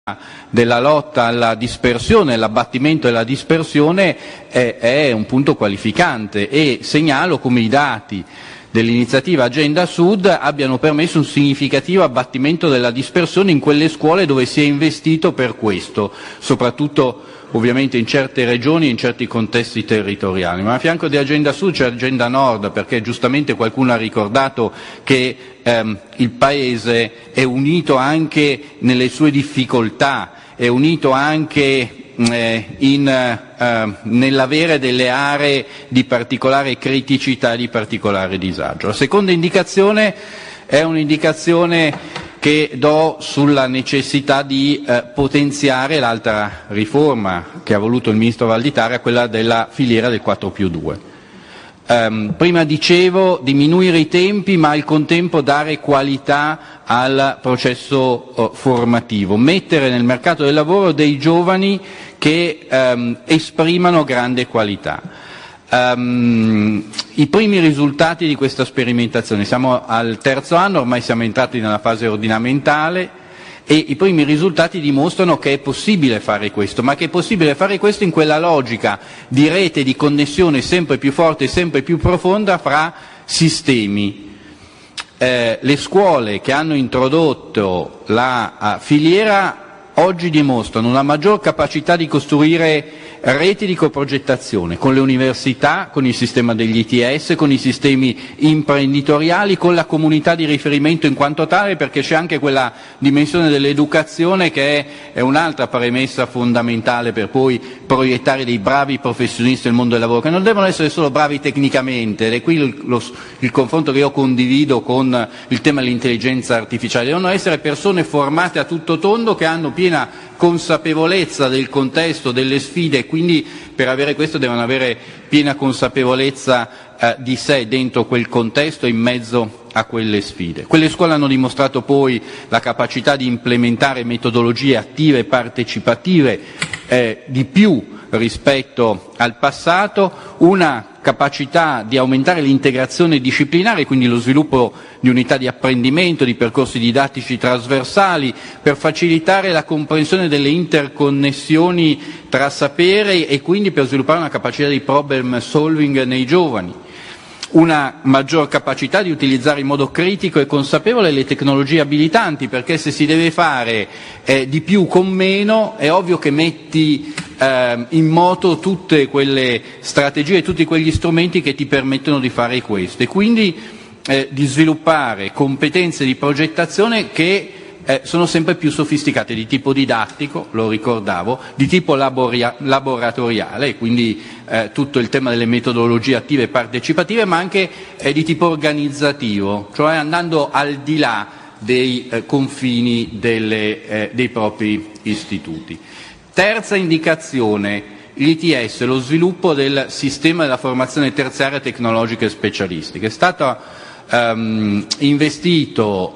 della lotta alla dispersione, l'abbattimento della dispersione è un punto qualificante, e segnalo come i dati dell'iniziativa Agenda Sud abbiano permesso un significativo abbattimento della dispersione in quelle scuole dove si è investito per questo, soprattutto ovviamente in certe regioni e in certi contesti territoriali. Ma a fianco di Agenda Sud c'è Agenda Nord, perché giustamente qualcuno ha ricordato che il Paese è unito anche nelle sue difficoltà, è unito anche nell'avere delle aree di particolare criticità e di particolare disagio. La seconda indicazione è un'indicazione che do sulla necessità di potenziare l'altra riforma che ha voluto il Ministro Valditara, quella della filiera del 4+2. Prima dicevo diminuire i tempi, ma al contempo dare qualità al processo formativo, mettere nel mercato del lavoro dei giovani che esprimano grande qualità. I primi risultati di questa sperimentazione, siamo al terzo anno, ormai siamo entrati nella fase ordinamentale, e i primi risultati dimostrano che è possibile fare questo, ma che è possibile fare questo in quella logica di rete di connessione sempre più forte e sempre più profonda fra sistemi. Le scuole che hanno introdotto la filiera oggi dimostrano una maggior capacità di costruire reti di coprogettazione con le università, con il sistema degli ITS, con i sistemi imprenditoriali, con la comunità di riferimento in quanto tale, perché c'è anche quella dimensione dell'educazione che è un'altra premessa fondamentale per poi proiettare dei bravi professionisti nel mondo del lavoro, che non devono essere solo bravi tecnicamente, ed è qui il confronto che io condivido con il tema dell'intelligenza artificiale, devono essere persone formate a tutto tondo, che hanno piena consapevolezza del contesto, delle sfide, e quindi per avere questo devono avere piena consapevolezza di sé dentro quel contesto e in mezzo a quelle sfide. Quelle scuole hanno dimostrato poi la capacità di implementare metodologie attive e partecipative di più rispetto al passato, una capacità di aumentare l'integrazione disciplinare, quindi lo sviluppo di unità di apprendimento, di percorsi didattici trasversali, per facilitare la comprensione delle interconnessioni tra sapere e quindi per sviluppare una capacità di problem solving nei giovani. Una maggior capacità di utilizzare in modo critico e consapevole le tecnologie abilitanti, perché se si deve fare di più con meno è ovvio che metti in moto tutte quelle strategie e tutti quegli strumenti che ti permettono di fare questo, e quindi di sviluppare competenze di progettazione che sono sempre più sofisticate, di tipo didattico, lo ricordavo, di tipo laboratoriale, quindi tutto il tema delle metodologie attive e partecipative, ma anche di tipo organizzativo, cioè andando al di là dei confini dei propri istituti. Terza indicazione, l'ITS, lo sviluppo del sistema della formazione terziaria tecnologica e specialistica. È stato investito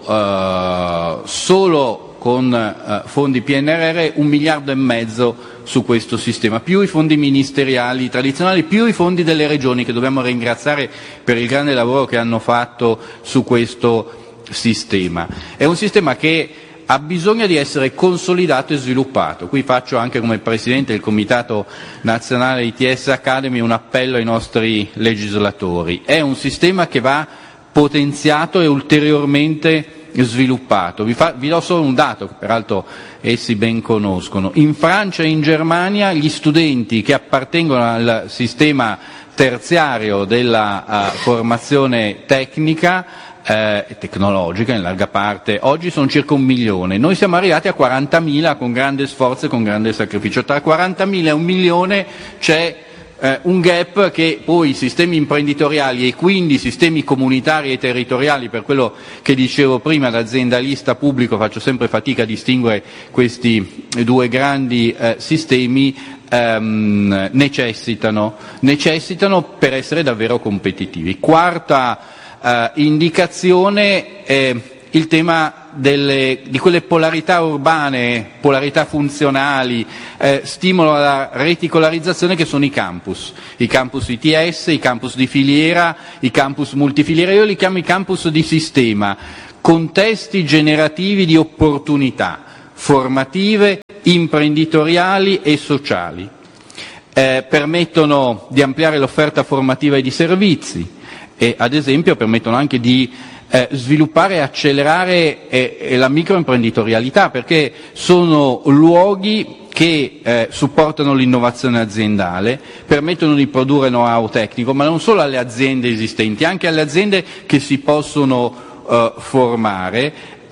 solo con fondi PNRR 1,5 miliardi su questo sistema, più i fondi ministeriali tradizionali, più i fondi delle regioni, che dobbiamo ringraziare per il grande lavoro che hanno fatto su questo sistema. È un sistema che ha bisogno di essere consolidato e sviluppato. Qui faccio anche come Presidente del Comitato Nazionale ITS Academy un appello ai nostri legislatori. È un sistema che va potenziato e ulteriormente sviluppato. Vi do solo un dato, che peraltro essi ben conoscono. In Francia e in Germania gli studenti che appartengono al sistema terziario della formazione tecnica e tecnologica in larga parte oggi sono circa 1 milione. Noi siamo arrivati a 40.000 con grande sforzo e con grande sacrificio. Tra 40.000 e 1 milione c'è un gap che poi i sistemi imprenditoriali e quindi i sistemi comunitari e territoriali, per quello che dicevo prima, d'aziendalista pubblico faccio sempre fatica a distinguere questi due grandi sistemi, necessitano per essere davvero competitivi. Quarta indicazione è il tema di quelle polarità urbane, polarità funzionali, stimolo alla reticolarizzazione, che sono i campus ITS, i campus di filiera, i campus multifiliera. Io li chiamo i campus di sistema, contesti generativi di opportunità. formative, imprenditoriali e sociali. Permettono di ampliare l'offerta formativa e di servizi e, ad esempio, permettono anche di sviluppare e accelerare la microimprenditorialità, perché sono luoghi che supportano l'innovazione aziendale, permettono di produrre know-how tecnico, ma non solo alle aziende esistenti, anche alle aziende che si possono formare,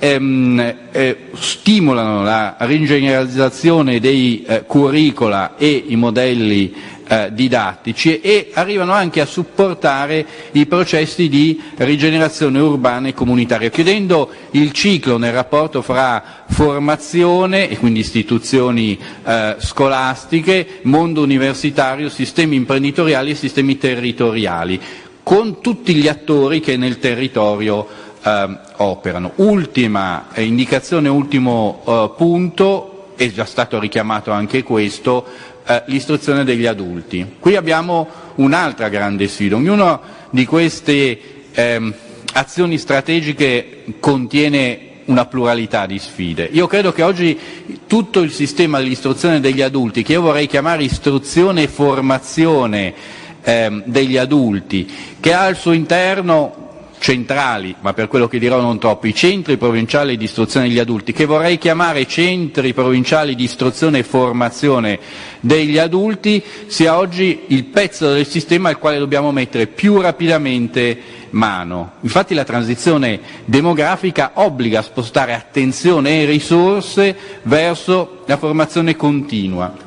stimolano la reingegnerizzazione dei curricula e i modelli didattici e arrivano anche a supportare i processi di rigenerazione urbana e comunitaria, chiudendo il ciclo nel rapporto fra formazione e quindi istituzioni scolastiche, mondo universitario, sistemi imprenditoriali e sistemi territoriali, con tutti gli attori che nel territorio operano. Ultima indicazione, ultimo punto, è già stato richiamato anche questo, l'istruzione degli adulti. Qui abbiamo un'altra grande sfida. Ognuna di queste azioni strategiche contiene una pluralità di sfide. Io credo che oggi tutto il sistema dell'istruzione degli adulti, che io vorrei chiamare istruzione e formazione degli adulti, che ha al suo interno centrali, ma per quello che dirò non troppo, i centri provinciali di istruzione degli adulti, che vorrei chiamare centri provinciali di istruzione e formazione degli adulti, sia oggi il pezzo del sistema al quale dobbiamo mettere più rapidamente mano. Infatti la transizione demografica obbliga a spostare attenzione e risorse verso la formazione continua,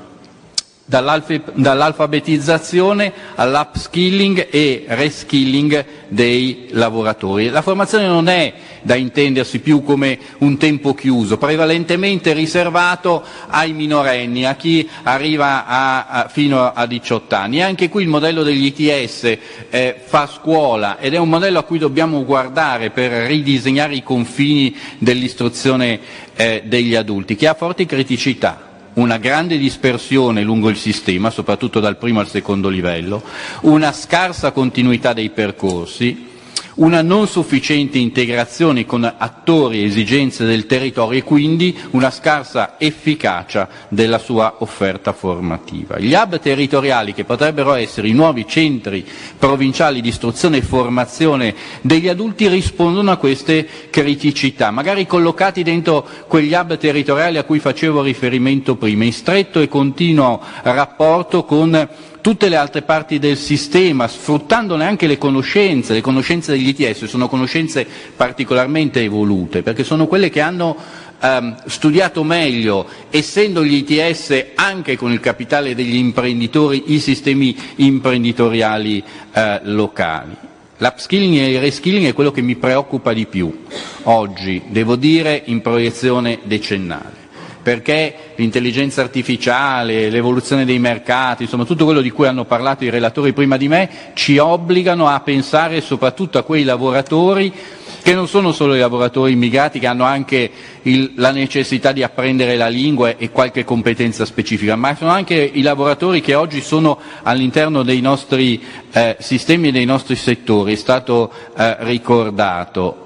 dall'alfabetizzazione all'upskilling e reskilling dei lavoratori. La formazione non è da intendersi più come un tempo chiuso, prevalentemente riservato ai minorenni, a chi arriva fino a 18 anni. E anche qui il modello degli ITS fa scuola ed è un modello a cui dobbiamo guardare per ridisegnare i confini dell'istruzione degli adulti, che ha forti criticità. Una grande dispersione lungo il sistema, soprattutto dal primo al secondo livello, una scarsa continuità dei percorsi, una non sufficiente integrazione con attori e esigenze del territorio e quindi una scarsa efficacia della sua offerta formativa. Gli hub territoriali, che potrebbero essere i nuovi centri provinciali di istruzione e formazione degli adulti, rispondono a queste criticità, magari collocati dentro quegli hub territoriali a cui facevo riferimento prima, in stretto e continuo rapporto con tutte le altre parti del sistema, sfruttandone anche le conoscenze degli ITS sono conoscenze particolarmente evolute, perché sono quelle che hanno studiato meglio, essendo gli ITS anche con il capitale degli imprenditori, i sistemi imprenditoriali locali. L'upskilling e il reskilling è quello che mi preoccupa di più oggi, devo dire, in proiezione decennale, perché l'intelligenza artificiale, l'evoluzione dei mercati, insomma tutto quello di cui hanno parlato i relatori prima di me, ci obbligano a pensare soprattutto a quei lavoratori che non sono solo i lavoratori immigrati, che hanno anche la necessità di apprendere la lingua e qualche competenza specifica, ma sono anche i lavoratori che oggi sono all'interno dei nostri sistemi e dei nostri settori, è stato ricordato.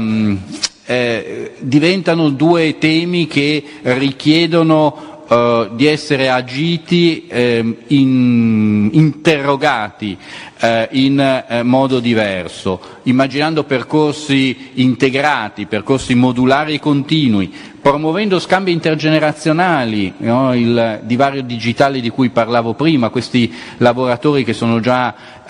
Diventano due temi che richiedono di essere agiti, interrogati in modo diverso, immaginando percorsi integrati, percorsi modulari e continui, promuovendo scambi intergenerazionali, no? Il divario digitale di cui parlavo prima, questi lavoratori che sono già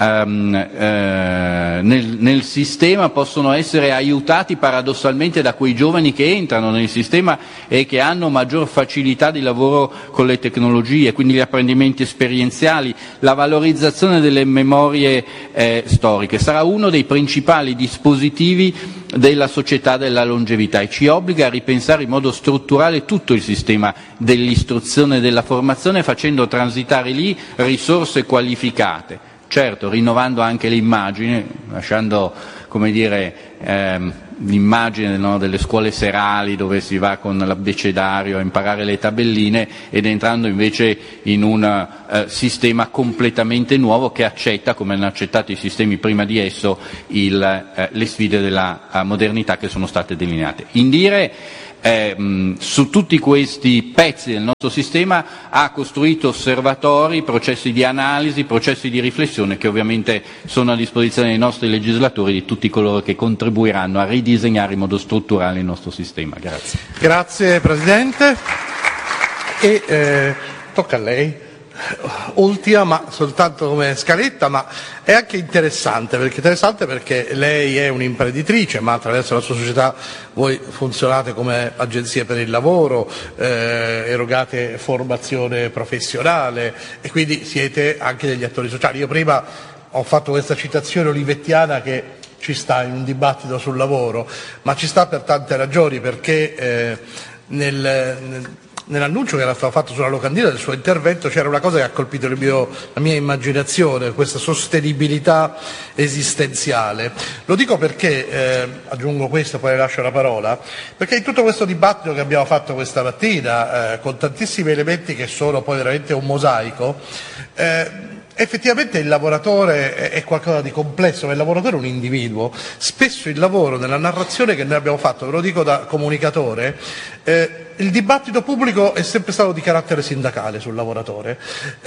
nel sistema possono essere aiutati paradossalmente da quei giovani che entrano nel sistema e che hanno maggior facilità di lavoro con le tecnologie, quindi gli apprendimenti esperienziali, la valorizzazione delle memorie storiche. Sarà uno dei principali dispositivi della società della longevità e ci obbliga a ripensare in modo strutturale tutto il sistema dell'istruzione e della formazione, facendo transitare lì risorse qualificate, certo rinnovando anche le immagini, lasciando, come dire, l'immagine, no, delle scuole serali dove si va con l'abbecedario a imparare le tabelline ed entrando invece in un sistema completamente nuovo che accetta, come hanno accettato i sistemi prima di esso, le sfide della modernità che sono state delineate. In dire su tutti questi pezzi del nostro sistema ha costruito osservatori, processi di analisi, processi di riflessione che ovviamente sono a disposizione dei nostri legislatori e di tutti coloro che contribuiranno a ridisegnare in modo strutturale il nostro sistema. Grazie. Grazie Presidente. Tocca a lei. Ultima, ma soltanto come scaletta, ma è anche interessante perché lei è un'imprenditrice, ma attraverso la sua società voi funzionate come agenzie per il lavoro, erogate formazione professionale e quindi siete anche degli attori sociali. Io prima ho fatto questa citazione olivettiana che ci sta in un dibattito sul lavoro, ma ci sta per tante ragioni, perché nell'annuncio che era stato fatto sulla locandina del suo intervento c'era una cosa che ha colpito la mia immaginazione, questa sostenibilità esistenziale. Lo dico perché, aggiungo questo, poi le lascio la parola, perché in tutto questo dibattito che abbiamo fatto questa mattina, con tantissimi elementi che sono poi veramente un mosaico, effettivamente il lavoratore è qualcosa di complesso, ma il lavoratore è un individuo. Spesso il lavoro, nella narrazione che noi abbiamo fatto, ve lo dico da comunicatore, il dibattito pubblico è sempre stato di carattere sindacale sul lavoratore,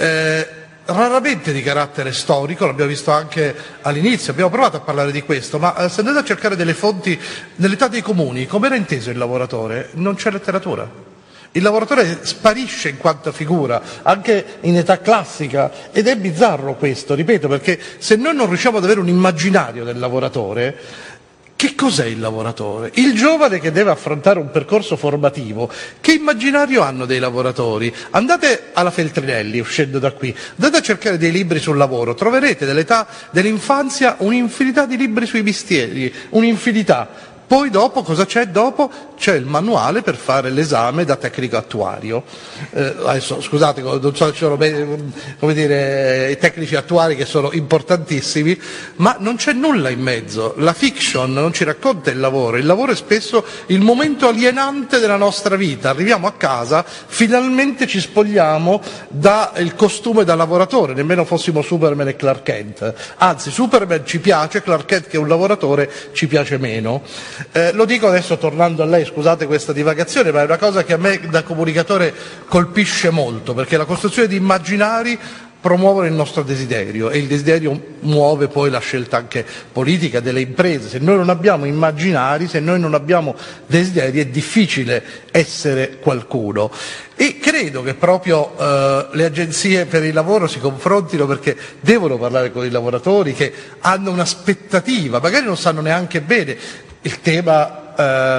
raramente di carattere storico, l'abbiamo visto anche all'inizio, abbiamo provato a parlare di questo, ma se andate a cercare delle fonti nell'età dei comuni, come era inteso il lavoratore? Non c'è letteratura. Il lavoratore sparisce in quanto figura, anche in età classica, ed è bizzarro questo, ripeto, perché se noi non riusciamo ad avere un immaginario del lavoratore, che cos'è il lavoratore? Il giovane che deve affrontare un percorso formativo, che immaginario hanno dei lavoratori? Andate alla Feltrinelli, uscendo da qui, andate a cercare dei libri sul lavoro, troverete dell'età dell'infanzia un'infinità di libri sui mestieri, un'infinità. Poi dopo, cosa c'è dopo? C'è il manuale per fare l'esame da tecnico attuario. Adesso, scusate, non so, ci sono come dire, i tecnici attuari che sono importantissimi, ma non c'è nulla in mezzo. La fiction non ci racconta il lavoro è spesso il momento alienante della nostra vita. Arriviamo a casa, finalmente ci spogliamo dal costume da lavoratore, nemmeno fossimo Superman e Clark Kent. Anzi, Superman ci piace, Clark Kent che è un lavoratore ci piace meno. Lo dico adesso tornando a lei, scusate questa divagazione, ma è una cosa che a me da comunicatore colpisce molto, perché la costruzione di immaginari promuovono il nostro desiderio e il desiderio muove poi la scelta anche politica delle imprese. Se noi non abbiamo immaginari, se noi non abbiamo desideri, è difficile essere qualcuno. E credo che proprio le agenzie per il lavoro si confrontino, perché devono parlare con i lavoratori che hanno un'aspettativa, magari non sanno neanche bene il tema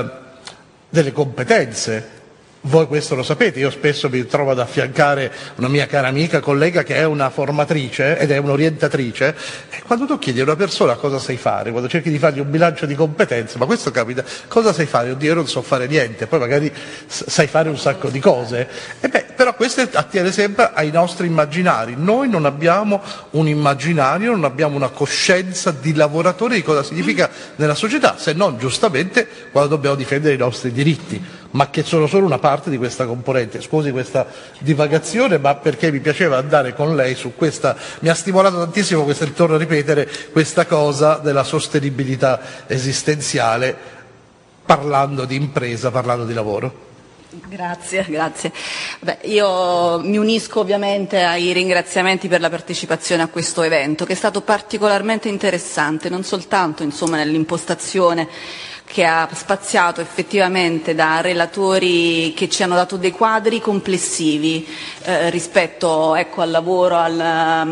delle competenze. Voi questo lo sapete, io spesso mi trovo ad affiancare una mia cara amica, collega che è una formatrice ed è un'orientatrice, e quando tu chiedi a una persona cosa sai fare, quando cerchi di fargli un bilancio di competenze, ma questo capita, cosa sai fare? Oddio, io non so fare niente, poi magari sai fare un sacco di cose, però questo attiene sempre ai nostri immaginari. Noi non abbiamo un immaginario, non abbiamo una coscienza di lavoratore di cosa significa nella società, se non giustamente quando dobbiamo difendere i nostri diritti, ma che sono solo una parte di questa componente. Scusi questa divagazione, ma perché mi piaceva andare con lei su questa, mi ha stimolato tantissimo questo, torno a ripetere, questa cosa della sostenibilità esistenziale, parlando di impresa, parlando di lavoro. Grazie. Beh, io mi unisco ovviamente ai ringraziamenti per la partecipazione a questo evento, che è stato particolarmente interessante, non soltanto nell'impostazione che ha spaziato effettivamente da relatori che ci hanno dato dei quadri complessivi rispetto al lavoro, alla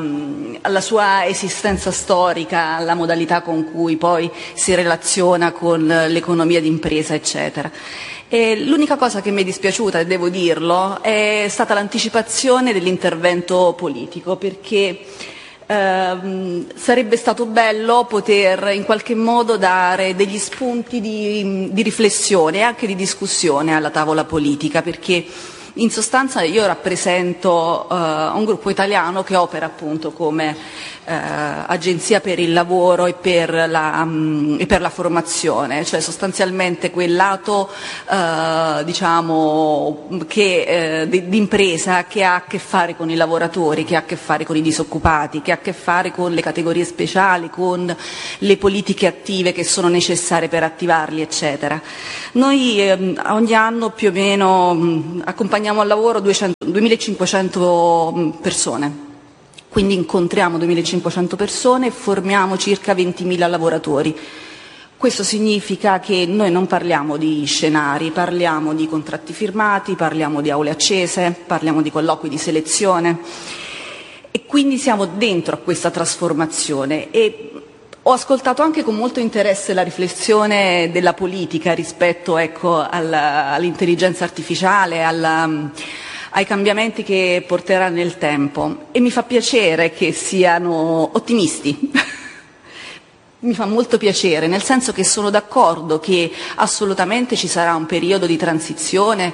sua esistenza storica, alla modalità con cui poi si relaziona con l'economia d'impresa, eccetera. E l'unica cosa che mi è dispiaciuta, e devo dirlo, è stata l'anticipazione dell'intervento politico, perché sarebbe stato bello poter in qualche modo dare degli spunti di riflessione e anche di discussione alla tavola politica, perché In sostanza io rappresento un gruppo italiano che opera appunto come agenzia per il lavoro e per la formazione, cioè sostanzialmente quel lato di impresa che ha a che fare con i lavoratori, che ha a che fare con i disoccupati, che ha a che fare con le categorie speciali, con le politiche attive che sono necessarie per attivarli, eccetera. Noi ogni anno più o meno accompagniamo al lavoro 2500 persone. Quindi incontriamo 2500 persone e formiamo circa 20.000 lavoratori. Questo significa che noi non parliamo di scenari, parliamo di contratti firmati, parliamo di aule accese, parliamo di colloqui di selezione e quindi siamo dentro a questa trasformazione. E ho ascoltato anche con molto interesse la riflessione della politica rispetto all'intelligenza artificiale, ai cambiamenti che porterà nel tempo e mi fa piacere che siano ottimisti. Mi fa molto piacere, nel senso che sono d'accordo che assolutamente ci sarà un periodo di transizione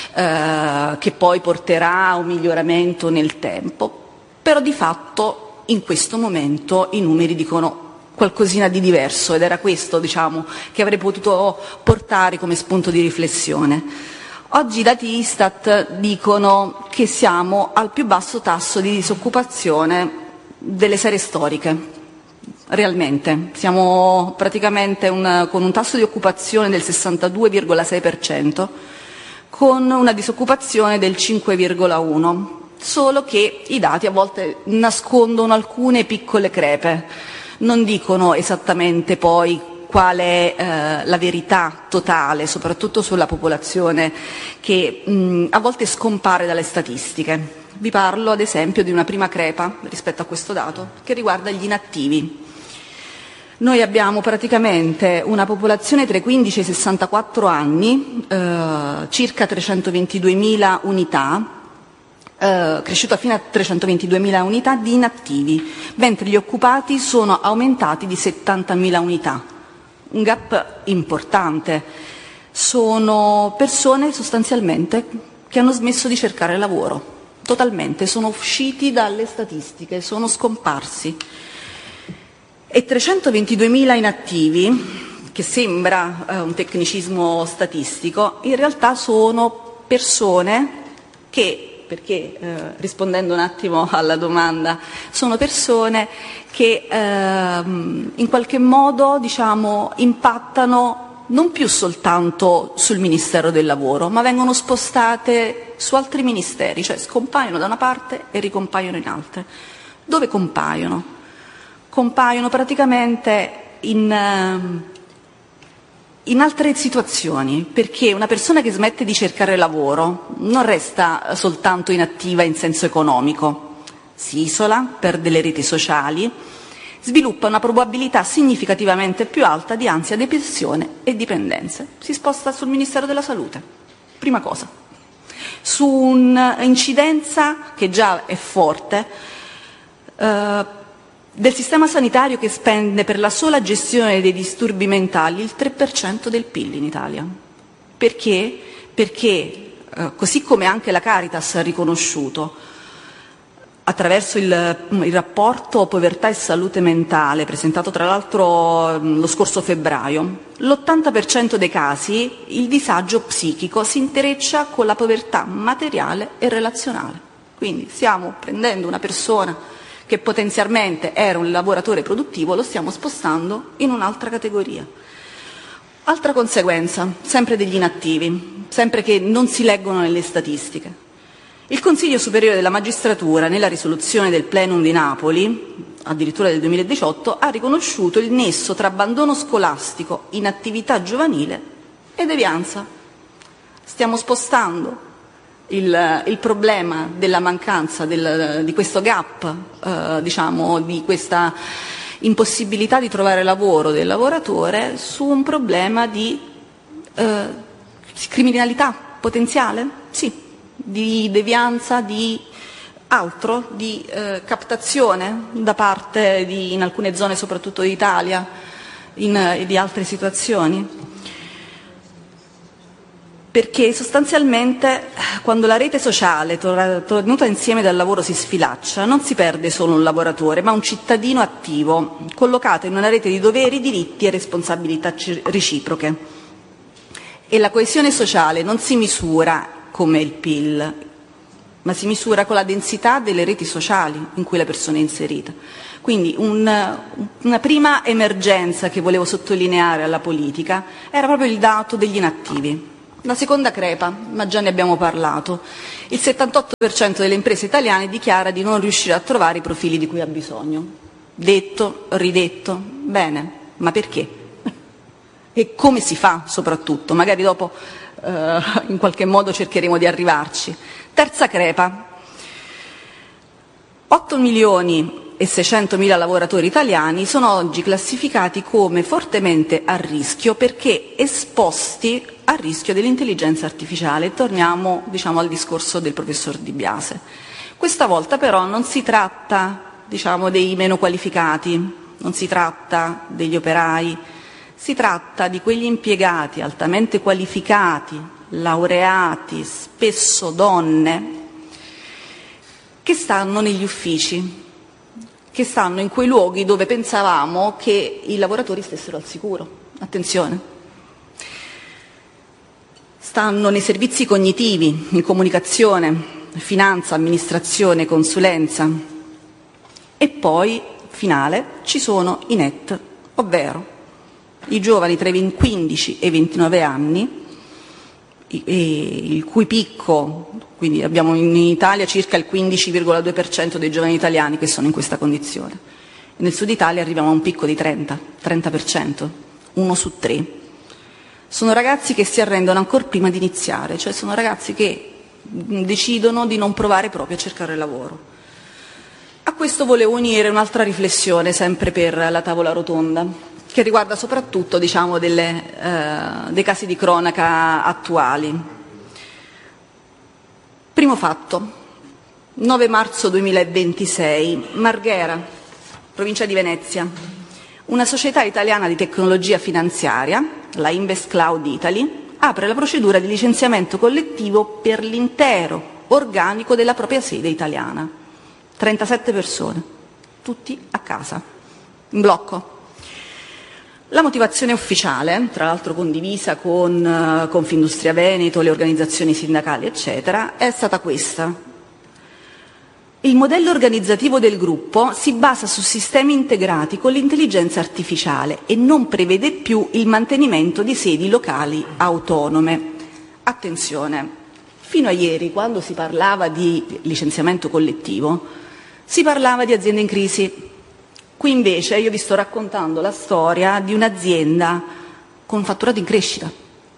che poi porterà a un miglioramento nel tempo, però di fatto in questo momento i numeri dicono qualcosina di diverso ed era questo, che avrei potuto portare come spunto di riflessione. Oggi i dati Istat dicono che siamo al più basso tasso di disoccupazione delle serie storiche, realmente. Siamo praticamente con un tasso di occupazione del 62,6%, con una disoccupazione del 5,1%, solo che i dati a volte nascondono alcune piccole crepe, non dicono esattamente poi qual è la verità totale, soprattutto sulla popolazione che a volte scompare dalle statistiche. Vi parlo ad esempio di una prima crepa rispetto a questo dato che riguarda gli inattivi. Noi abbiamo praticamente una popolazione tra i 15 e i 64 anni, circa 322.000 unità, cresciuta fino a 322.000 unità di inattivi, mentre gli occupati sono aumentati di 70.000 unità. Un gap importante. Sono persone sostanzialmente che hanno smesso di cercare lavoro, totalmente, sono usciti dalle statistiche, sono scomparsi. E 322.000 inattivi, che sembra un tecnicismo statistico, in realtà sono persone che, perché rispondendo un attimo alla domanda, sono persone che in qualche modo impattano non più soltanto sul Ministero del Lavoro, ma vengono spostate su altri ministeri, cioè scompaiono da una parte e ricompaiono in altre. Dove compaiono? Compaiono praticamente in altre situazioni, perché una persona che smette di cercare lavoro non resta soltanto inattiva in senso economico, si isola, perde le reti sociali, sviluppa una probabilità significativamente più alta di ansia, depressione e dipendenze. Si sposta sul Ministero della Salute, prima cosa, su un'incidenza che già è forte del sistema sanitario che spende per la sola gestione dei disturbi mentali il 3% del PIL in Italia. Perché? Perché così come anche la Caritas ha riconosciuto attraverso il rapporto Povertà e Salute Mentale, presentato tra l'altro lo scorso febbraio, l'80% dei casi il disagio psichico si intreccia con la povertà materiale e relazionale. Quindi stiamo prendendo una persona che potenzialmente era un lavoratore produttivo, lo stiamo spostando in un'altra categoria. Altra conseguenza, sempre degli inattivi, sempre che non si leggono nelle statistiche. Il Consiglio Superiore della Magistratura, nella risoluzione del Plenum di Napoli, addirittura del 2018, ha riconosciuto il nesso tra abbandono scolastico, inattività giovanile e devianza. Stiamo spostando il problema della mancanza di questo gap, di questa impossibilità di trovare lavoro del lavoratore su un problema di criminalità potenziale? Sì. Di devianza, di altro, di captazione da parte in alcune zone soprattutto d'Italia, di altre situazioni. perché sostanzialmente quando la rete sociale tenuta insieme dal lavoro si sfilaccia non si perde solo un lavoratore ma un cittadino attivo collocato in una rete di doveri, diritti e responsabilità reciproche. E la coesione sociale non si misura come il PIL, ma si misura con la densità delle reti sociali in cui la persona è inserita. Quindi una prima emergenza che volevo sottolineare alla politica era proprio il dato degli inattivi. La seconda crepa, ma già ne abbiamo parlato, il 78% delle imprese italiane dichiara di non riuscire a trovare i profili di cui ha bisogno. Detto, ridetto, bene, ma perché? E come si fa soprattutto? Magari dopo in qualche modo cercheremo di arrivarci. Terza crepa, 8.600.000 lavoratori italiani sono oggi classificati come fortemente a rischio perché esposti al rischio dell'intelligenza artificiale. Torniamo, al discorso del professor Di Biase. Questa volta però non si tratta, dei meno qualificati, non si tratta degli operai, si tratta di quegli impiegati altamente qualificati, laureati, spesso donne, che stanno negli uffici, che stanno in quei luoghi dove pensavamo che i lavoratori stessero al sicuro. Attenzione. Stanno nei servizi cognitivi, in comunicazione, finanza, amministrazione, consulenza. E poi, finale, ci sono i NEET, ovvero i giovani tra i 15 e i 29 anni, il cui picco, quindi abbiamo in Italia circa il 15,2% dei giovani italiani che sono in questa condizione. Nel sud Italia arriviamo a un picco di 30%, 1 su 3. Sono ragazzi che si arrendono ancora prima di iniziare, cioè sono ragazzi che decidono di non provare proprio a cercare lavoro. A questo volevo unire un'altra riflessione, sempre per la tavola rotonda, che riguarda soprattutto dei casi di cronaca attuali. Primo fatto, 9 marzo 2026, Marghera, provincia di Venezia. Una società italiana di tecnologia finanziaria, la Invest Cloud Italy, apre la procedura di licenziamento collettivo per l'intero organico della propria sede italiana. 37 persone, tutti a casa, in blocco. La motivazione ufficiale, tra l'altro condivisa con Confindustria Veneto, le organizzazioni sindacali, eccetera, è stata questa. Il modello organizzativo del gruppo si basa su sistemi integrati con l'intelligenza artificiale e non prevede più il mantenimento di sedi locali autonome. Attenzione, fino a ieri, quando si parlava di licenziamento collettivo, si parlava di aziende in crisi. Qui invece io vi sto raccontando la storia di un'azienda con fatturato in crescita,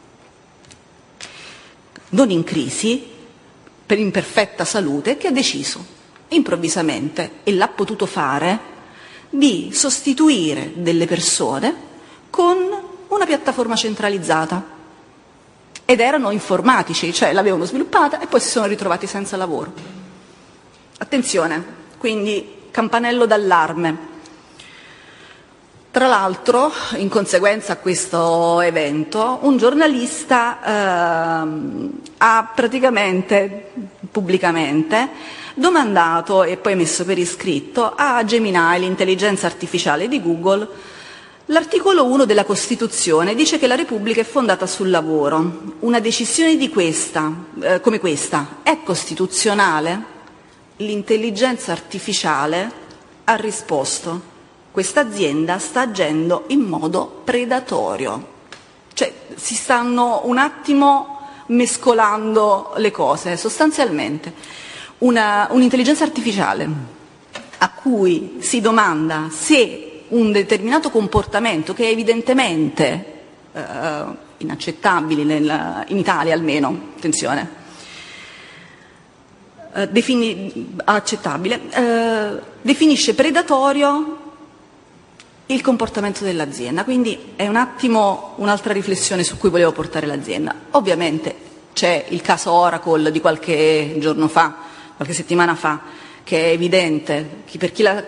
non in crisi, per imperfetta salute, che ha deciso improvvisamente, e l'ha potuto fare, di sostituire delle persone con una piattaforma centralizzata. Ed erano informatici, cioè l'avevano sviluppata e poi si sono ritrovati senza lavoro. Attenzione, quindi campanello d'allarme. Tra l'altro, in conseguenza a questo evento, un giornalista ha praticamente, pubblicamente, domandato e poi messo per iscritto a Gemini, l'intelligenza artificiale di Google, l'articolo 1 della Costituzione dice che la Repubblica è fondata sul lavoro. Una decisione di come questa è costituzionale? L'intelligenza artificiale ha risposto: questa azienda sta agendo in modo predatorio. Cioè si stanno un attimo mescolando le cose. Sostanzialmente un'intelligenza artificiale a cui si domanda se un determinato comportamento, che è evidentemente inaccettabile in Italia almeno, attenzione, definisce predatorio il comportamento dell'azienda. Quindi è un attimo un'altra riflessione su cui volevo portare l'azienda. Ovviamente c'è il caso Oracle di qualche giorno fa, qualche settimana fa, che è evidente, che per chi l'ha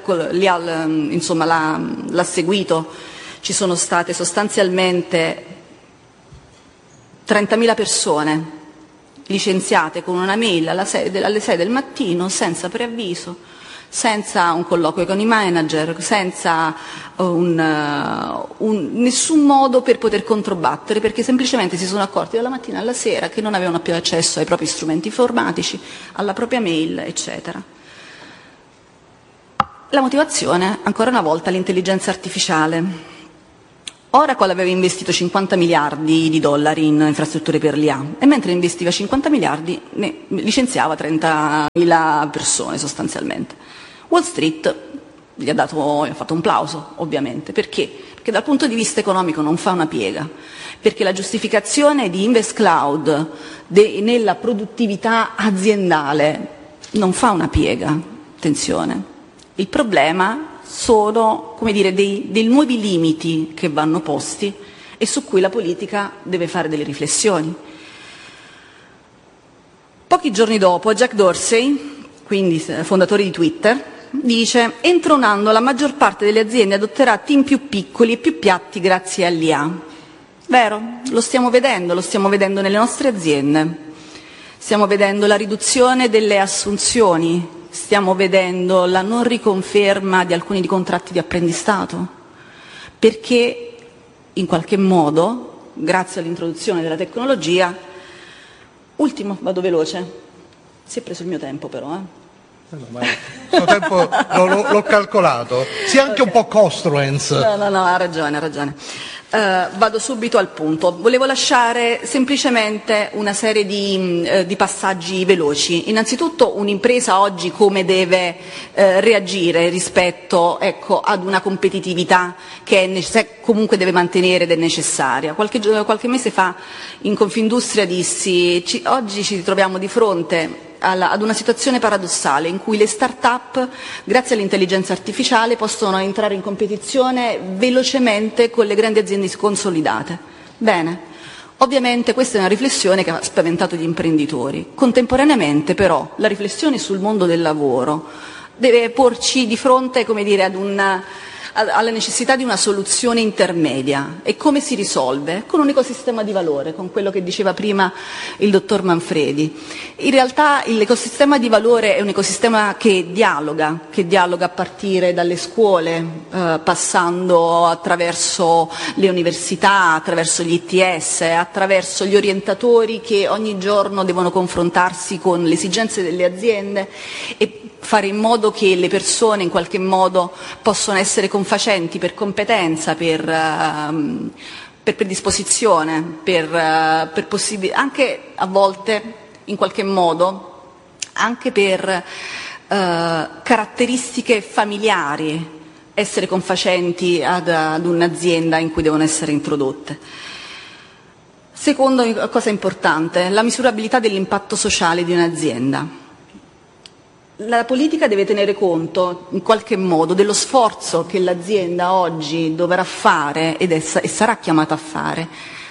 seguito, ci sono state sostanzialmente 30.000 persone licenziate con una mail alle 6 del mattino, senza preavviso, senza un colloquio con i manager, senza nessun modo per poter controbattere, perché semplicemente si sono accorti dalla mattina alla sera che non avevano più accesso ai propri strumenti informatici, alla propria mail, eccetera. La motivazione, ancora una volta, l'intelligenza artificiale. Oracle aveva investito 50 miliardi di dollari in infrastrutture per l'IA e mentre investiva 50 miliardi ne licenziava 30.000 persone sostanzialmente. Wall Street gli ha fatto un plauso, ovviamente. Perché? Perché dal punto di vista economico non fa una piega, perché la giustificazione di InvestCloud nella produttività aziendale non fa una piega, attenzione. Il problema sono, come dire, dei nuovi limiti che vanno posti e su cui la politica deve fare delle riflessioni. Pochi giorni dopo Jack Dorsey, quindi fondatore di Twitter, dice: entro un anno la maggior parte delle aziende adotterà team più piccoli e più piatti grazie all'IA. Vero, lo stiamo vedendo nelle nostre aziende. Stiamo vedendo la riduzione delle assunzioni, stiamo vedendo la non riconferma di alcuni contratti di apprendistato, perché in qualche modo, grazie all'introduzione della tecnologia, ultimo, vado veloce, si è preso il mio tempo però, Ma il suo tempo l'ho calcolato, sia anche un po' costruence. No, ha ragione. Vado subito al punto. Volevo lasciare semplicemente una serie di passaggi veloci. Innanzitutto, un'impresa oggi come deve reagire rispetto, ad una competitività che comunque deve mantenere ed è necessaria. Qualche mese fa in Confindustria dissi: oggi ci troviamo di fronte ad una situazione paradossale in cui le start-up, grazie all'intelligenza artificiale, possono entrare in competizione velocemente con le grandi aziende consolidate. Bene, ovviamente questa è una riflessione che ha spaventato gli imprenditori. Contemporaneamente però la riflessione sul mondo del lavoro deve porci di fronte, come dire, alla necessità di una soluzione intermedia. E come si risolve? Con un ecosistema di valore, con quello che diceva prima il dottor Manfredi. In realtà l'ecosistema di valore è un ecosistema che dialoga a partire dalle scuole, passando attraverso le università, attraverso gli ITS, attraverso gli orientatori che ogni giorno devono confrontarsi con le esigenze delle aziende e fare in modo che le persone in qualche modo possano essere confacenti per competenza, per predisposizione, per possibilità, anche a volte in qualche modo, anche per caratteristiche familiari, essere confacenti ad un'azienda in cui devono essere introdotte. Secondo cosa importante, la misurabilità dell'impatto sociale di un'azienda. La politica deve tenere conto in qualche modo dello sforzo che l'azienda oggi dovrà fare e sarà chiamata a fare,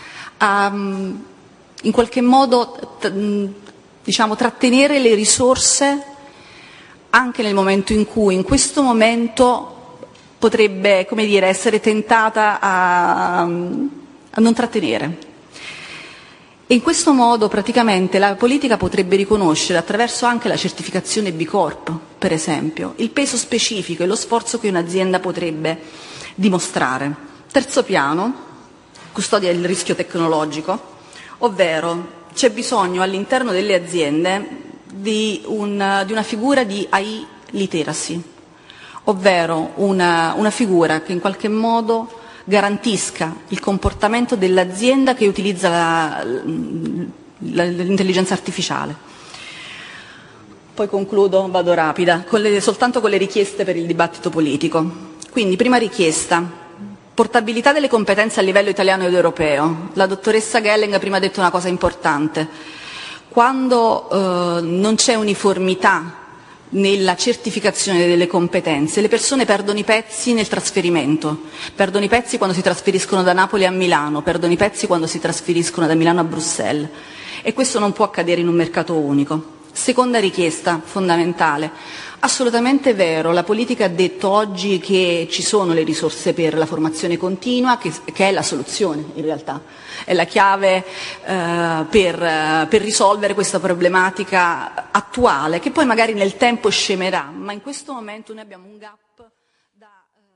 in qualche modo trattenere le risorse anche nel momento in cui in questo momento potrebbe, come dire, essere tentata a non trattenere. E in questo modo praticamente la politica potrebbe riconoscere, attraverso anche la certificazione B Corp, per esempio, il peso specifico e lo sforzo che un'azienda potrebbe dimostrare. Terzo piano, custodia del rischio tecnologico, ovvero c'è bisogno all'interno delle aziende di una figura di AI literacy, ovvero una figura che in qualche modo garantisca il comportamento dell'azienda che utilizza l'intelligenza artificiale. Poi concludo, vado rapida, soltanto con le richieste per il dibattito politico. Quindi, prima richiesta, portabilità delle competenze a livello italiano ed europeo. La dottoressa Gelling prima ha detto una cosa importante. Quando non c'è uniformità nella certificazione delle competenze, le persone perdono i pezzi nel trasferimento, perdono i pezzi quando si trasferiscono da Napoli a Milano, perdono i pezzi quando si trasferiscono da Milano a Bruxelles, e questo non può accadere in un mercato unico. Seconda richiesta fondamentale. Assolutamente vero, la politica ha detto oggi che ci sono le risorse per la formazione continua, che è la soluzione in realtà, è la chiave per risolvere questa problematica attuale, che poi magari nel tempo scemerà, ma in questo momento noi abbiamo un gap da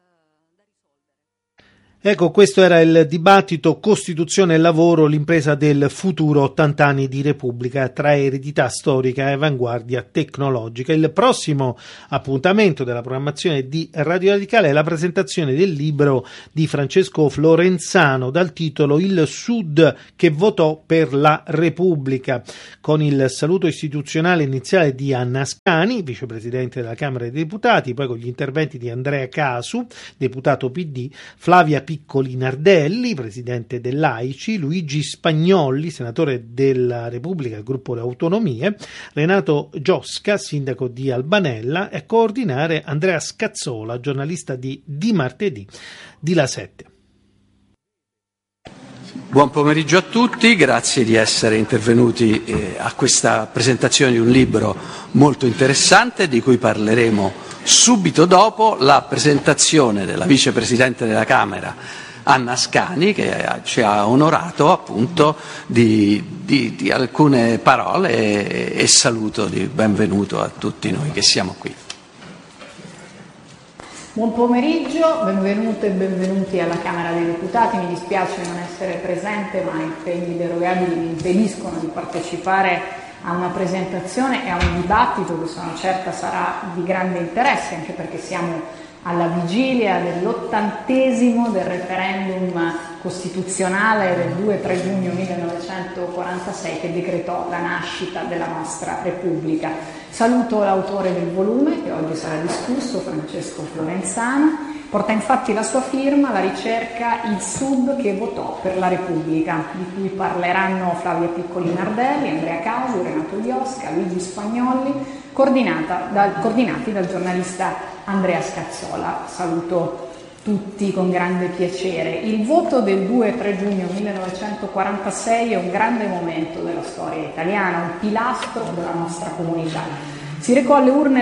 Ecco, questo era il dibattito Costituzione e lavoro, l'impresa del futuro, 80 anni di Repubblica tra eredità storica e avanguardia tecnologica. Il prossimo appuntamento della programmazione di Radio Radicale è la presentazione del libro di Francesco Florenzano dal titolo Il Sud che votò per la Repubblica, con il saluto istituzionale iniziale di Anna Ascani, vicepresidente della Camera dei Deputati, poi con gli interventi di Andrea Casu, deputato PD, Flavia Piccoli Nardelli, presidente dell'AICI, Luigi Spagnolli, senatore della Repubblica del gruppo Le Autonomie, Renato Giosca, sindaco di Albanella, e a coordinare Andrea Scazzola, giornalista di Martedì di La 7. Buon pomeriggio a tutti, grazie di essere intervenuti a questa presentazione di un libro molto interessante di cui parleremo subito dopo la presentazione della vicepresidente della Camera Anna Ascani, che ci ha onorato appunto di alcune parole e saluto di benvenuto a tutti noi che siamo qui. Buon pomeriggio, benvenute e benvenuti alla Camera dei Deputati. Mi dispiace non essere presente, ma impegni derogabili mi impediscono di partecipare a una presentazione e a un dibattito che sono certa sarà di grande interesse, anche perché siamo alla vigilia dell'80° del referendum costituzionale del 2-3 giugno 1946 che decretò la nascita della nostra Repubblica. Saluto l'autore del volume che oggi sarà discusso, Francesco Florenzano. Porta infatti la sua firma la ricerca Il Sud che votò per la Repubblica, di cui parleranno Flavia Piccoli Nardelli, Andrea Casu, Renato Giosca, Luigi Spagnolli, coordinati dal giornalista Andrea Scazzola. Saluto tutti con grande piacere. Il voto del 2-3 giugno 1946 è un grande momento della storia italiana, un pilastro della nostra comunità. Si recò alle urne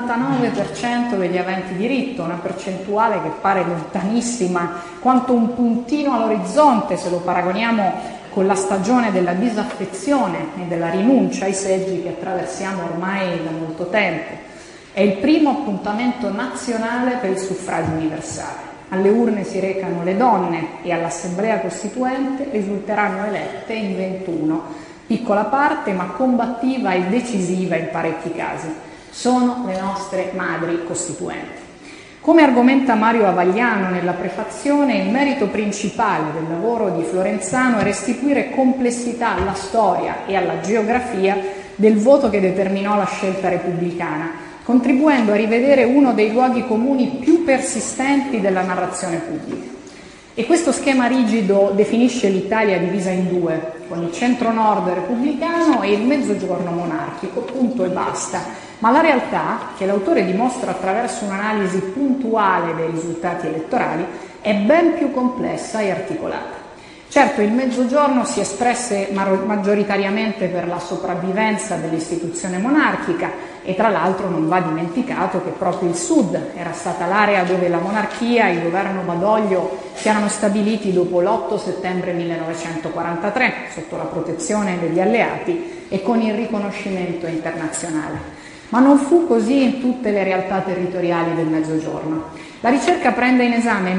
l'89% degli aventi diritto, una percentuale che pare lontanissima quanto un puntino all'orizzonte se lo paragoniamo con la stagione della disaffezione e della rinuncia ai seggi che attraversiamo ormai da molto tempo. È il primo appuntamento nazionale per il suffragio universale. Alle urne si recano le donne e all'Assemblea Costituente risulteranno elette in 21, piccola parte ma combattiva e decisiva in parecchi casi. Sono le nostre madri costituenti. Come argomenta Mario Avagliano nella prefazione, il merito principale del lavoro di Florenzano è restituire complessità alla storia e alla geografia del voto che determinò la scelta repubblicana, contribuendo a rivedere uno dei luoghi comuni più persistenti della narrazione pubblica. E questo schema rigido definisce l'Italia divisa in due, con il centro-nord repubblicano e il mezzogiorno monarchico, punto e basta. Ma la realtà, che l'autore dimostra attraverso un'analisi puntuale dei risultati elettorali, è ben più complessa e articolata. Certo, il Mezzogiorno si espresse maggioritariamente per la sopravvivenza dell'istituzione monarchica e tra l'altro non va dimenticato che proprio il Sud era stata l'area dove la monarchia e il governo Badoglio si erano stabiliti dopo l'8 settembre 1943, sotto la protezione degli alleati e con il riconoscimento internazionale. Ma non fu così in tutte le realtà territoriali del Mezzogiorno. La ricerca prende in esame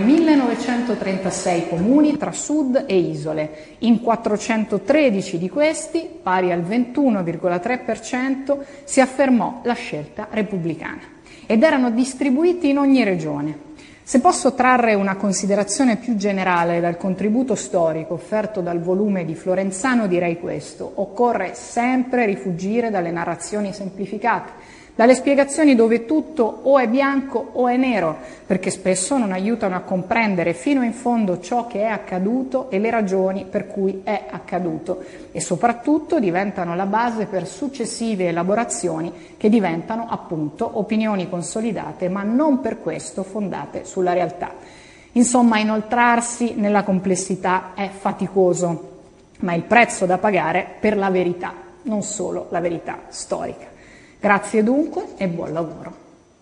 1936 comuni tra sud e isole. In 413 di questi, pari al 21,3%, si affermò la scelta repubblicana ed erano distribuiti in ogni regione. Se posso trarre una considerazione più generale dal contributo storico offerto dal volume di Florenzano, direi questo: occorre sempre rifuggire dalle narrazioni semplificate, dalle spiegazioni dove tutto o è bianco o è nero, perché spesso non aiutano a comprendere fino in fondo ciò che è accaduto e le ragioni per cui è accaduto, e soprattutto diventano la base per successive elaborazioni che diventano appunto opinioni consolidate, ma non per questo fondate sulla realtà. Insomma, inoltrarsi nella complessità è faticoso, ma il prezzo da pagare per la verità non solo la verità storica. Grazie dunque e buon lavoro.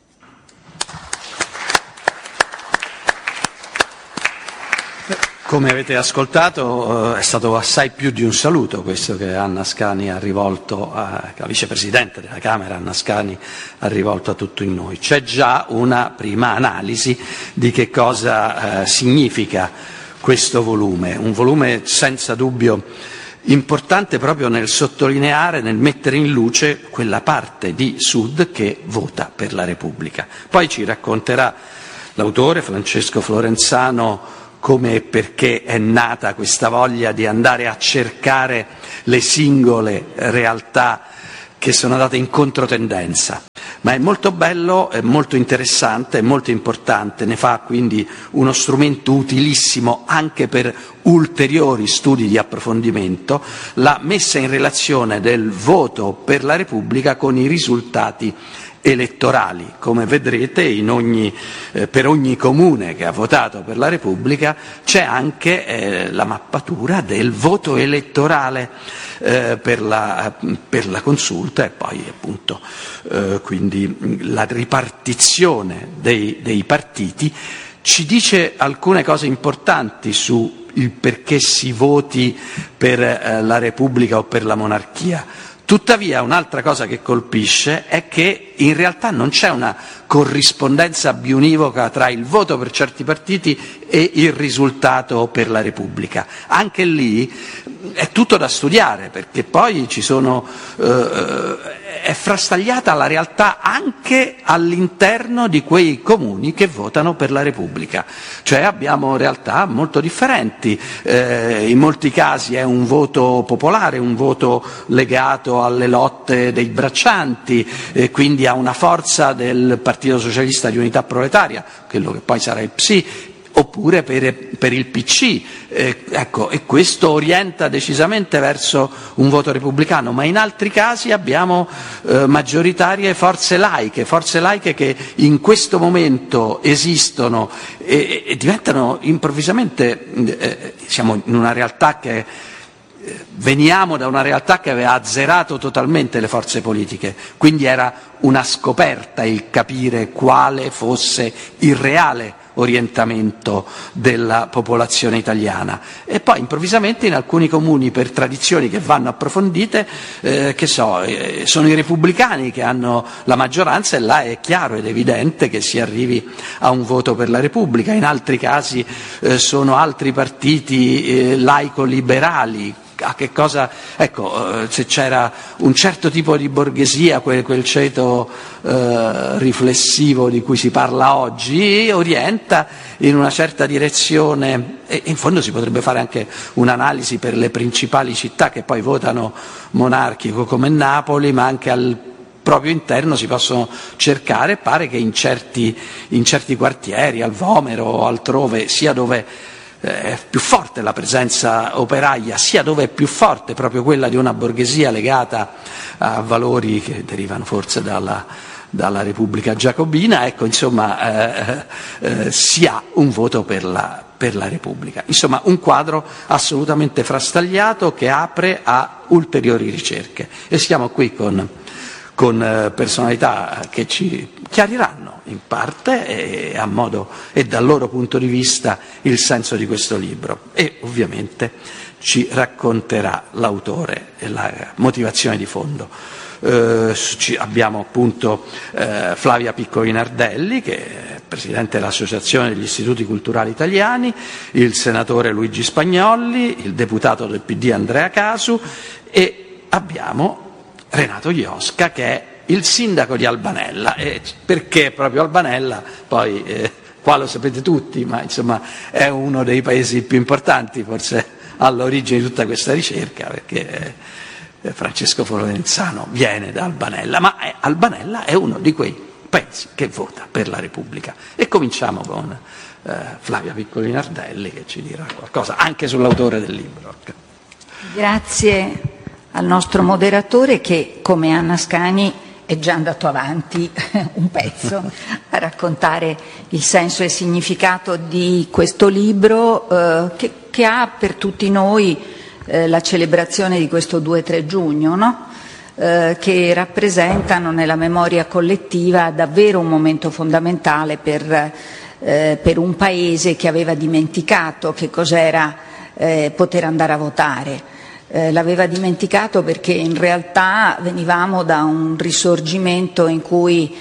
Come avete ascoltato, è stato assai più di un saluto questo che Anna Ascani ha rivolto, la vicepresidente della Camera Anna Ascani ha rivolto a tutti noi. C'è già una prima analisi di che cosa significa questo volume, un volume senza dubbio importante proprio nel sottolineare, nel mettere in luce quella parte di Sud che vota per la Repubblica. Poi ci racconterà l'autore Francesco Florenzano come e perché è nata questa voglia di andare a cercare le singole realtà che sono andate in controtendenza. Ma è molto bello, è molto interessante, è molto importante, ne fa quindi uno strumento utilissimo anche per ulteriori studi di approfondimento, la messa in relazione del voto per la Repubblica con i risultati elettorali. Come vedrete per ogni comune che ha votato per la Repubblica c'è anche la mappatura del voto elettorale per la consulta e poi appunto quindi la ripartizione dei partiti ci dice alcune cose importanti su il perché si voti per la Repubblica o per la monarchia. Tuttavia un'altra cosa che colpisce è che in realtà non c'è una corrispondenza biunivoca tra il voto per certi partiti e il risultato per la Repubblica. Anche lì è tutto da studiare, perché poi è frastagliata la realtà anche all'interno di quei comuni che votano per la Repubblica. Cioè abbiamo realtà molto differenti, in molti casi è un voto popolare, un voto legato alle lotte dei braccianti, quindi a una forza del Partito Socialista di Unità Proletaria, quello che poi sarà il PSI, oppure per il PC, ecco, e questo orienta decisamente verso un voto repubblicano, ma in altri casi abbiamo maggioritarie forze laiche che in questo momento esistono e diventano improvvisamente, siamo in una realtà veniamo da una realtà che aveva azzerato totalmente le forze politiche, quindi era una scoperta il capire quale fosse il reale orientamento della popolazione italiana. E poi improvvisamente in alcuni comuni, per tradizioni che vanno approfondite, sono i repubblicani che hanno la maggioranza e là è chiaro ed evidente che si arrivi a un voto per la Repubblica. In altri casi sono altri partiti laico-liberali. A che cosa, se c'era un certo tipo di borghesia, quel ceto riflessivo di cui si parla oggi, orienta in una certa direzione, e in fondo si potrebbe fare anche un'analisi per le principali città che poi votano monarchico come Napoli, ma anche al proprio interno si possono cercare, pare che in certi quartieri, al Vomero o altrove, sia dove è più forte la presenza operaia, sia dove è più forte proprio quella di una borghesia legata a valori che derivano forse dalla Repubblica Giacobina, si ha un voto per la Repubblica. Insomma, un quadro assolutamente frastagliato che apre a ulteriori ricerche, e siamo qui con personalità che ci chiariranno in parte e a modo e dal loro punto di vista il senso di questo libro, e ovviamente ci racconterà l'autore e la motivazione di fondo. Abbiamo appunto Flavia Piccoli Nardelli, che è presidente dell'Associazione degli Istituti Culturali Italiani, il senatore Luigi Spagnolli, il deputato del PD Andrea Casu, e abbiamo Renato Iosca, che è il sindaco di Albanella. E perché proprio Albanella? Poi qua lo sapete tutti, ma insomma è uno dei paesi più importanti forse all'origine di tutta questa ricerca, perché Francesco Florenzano viene da Albanella, ma Albanella è uno di quei paesi che vota per la Repubblica. E cominciamo con Flavia Piccoli Nardelli, che ci dirà qualcosa anche sull'autore del libro. Grazie al nostro moderatore, che come Anna Ascani è già andato avanti un pezzo a raccontare il senso e il significato di questo libro che ha per tutti noi la celebrazione di questo 2-3 giugno, no? Che rappresentano nella memoria collettiva davvero un momento fondamentale per un paese che aveva dimenticato che cos'era poter andare a votare. L'aveva dimenticato perché in realtà venivamo da un risorgimento in cui